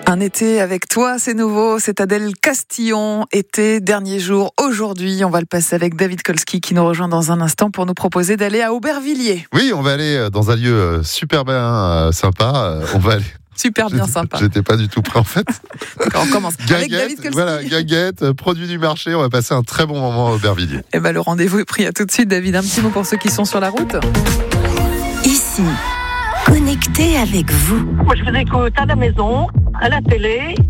Un été avec toi, c'est nouveau, c'est Adèle Castillon, été, dernier jour, aujourd'hui. On va le passer avec David Kolski qui nous rejoint dans un instant pour nous proposer d'aller à Aubervilliers. Oui, on va aller dans un lieu super bien sympa. On va aller... Super bien sympa. J'étais pas du tout prêt en fait. D'accord, on commence avec David Kolski. Voilà, Gaguette, produit du marché. On va passer un très bon moment à Aubervilliers. Eh ben, le rendez-vous est pris. À tout de suite, David. Un petit mot pour ceux qui sont sur la route. Ici, connecté avec vous. Moi, je vous écoute à la maison, à la télé